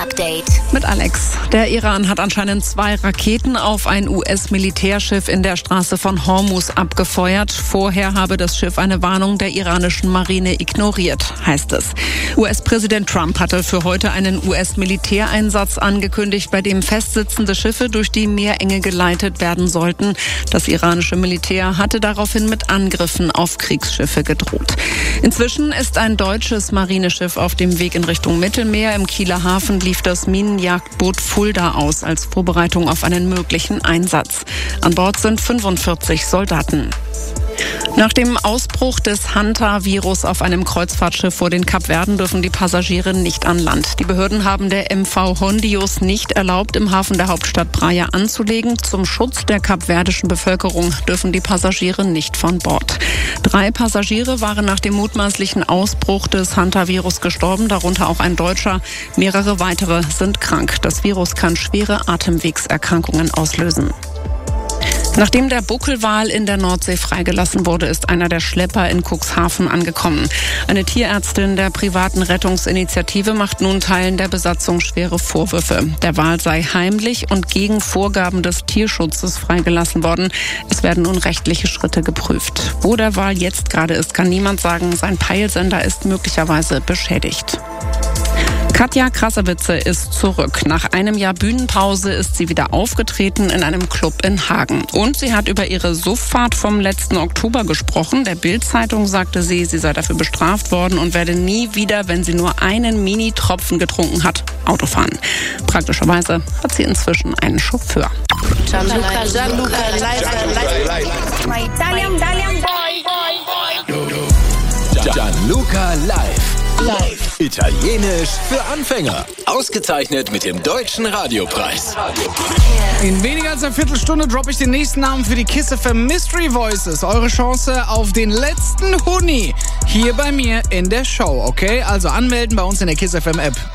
Update mit Alex. Der Iran hat anscheinend 2 Raketen auf ein US-Militärschiff in der Straße von Hormuz abgefeuert. Vorher habe das Schiff eine Warnung der iranischen Marine ignoriert, heißt es. US-Präsident Trump hatte für heute einen US-Militäreinsatz angekündigt, bei dem festsitzende Schiffe durch die Meerenge geleitet werden sollten. Das iranische Militär hatte daraufhin mit Angriffen auf Kriegsschiffe gedroht. Inzwischen ist ein deutsches Marineschiff auf dem Weg in Richtung Mittelmeer. Im Kieler Hafen lief das Minenjagdboot Fulda aus als Vorbereitung auf einen möglichen Einsatz. An Bord sind 45 Soldaten. Nach dem Ausbruch des Hanta-Virus auf einem Kreuzfahrtschiff vor den Kapverden dürfen die Passagiere nicht an Land. Die Behörden haben der MV Hondius nicht erlaubt, im Hafen der Hauptstadt Praia anzulegen. Zum Schutz der kapverdischen Bevölkerung dürfen die Passagiere nicht von Bord. 3 Passagiere waren nach dem mutmaßlichen Ausbruch des Hanta-Virus gestorben, darunter auch ein Deutscher. Mehrere weitere sind krank. Das Virus kann schwere Atemwegserkrankungen auslösen. Nachdem der Buckelwal in der Nordsee freigelassen wurde, ist einer der Schlepper in Cuxhaven angekommen. Eine Tierärztin der privaten Rettungsinitiative macht nun Teilen der Besatzung schwere Vorwürfe. Der Wal sei heimlich und gegen Vorgaben des Tierschutzes freigelassen worden. Es werden nun rechtliche Schritte geprüft. Wo der Wal jetzt gerade ist, kann niemand sagen. Sein Peilsender ist möglicherweise beschädigt. Katja Krasavice ist zurück. Nach einem Jahr Bühnenpause ist sie wieder aufgetreten in einem Club in Hagen. Und sie hat über ihre Sufffahrt vom letzten Oktober gesprochen. Der Bild-Zeitung sagte sie sei dafür bestraft worden und werde nie wieder, wenn sie nur einen Mini-Tropfen getrunken hat, Auto fahren. Praktischerweise hat sie inzwischen einen Chauffeur. Gianluca Live. Italienisch für Anfänger. Ausgezeichnet mit dem Deutschen Radiopreis. In weniger als einer Viertelstunde droppe ich den nächsten Namen für die Kiss FM Mystery Voices. Eure Chance auf den letzten Huni hier bei mir in der Show, okay? Also anmelden bei uns in der Kiss FM App.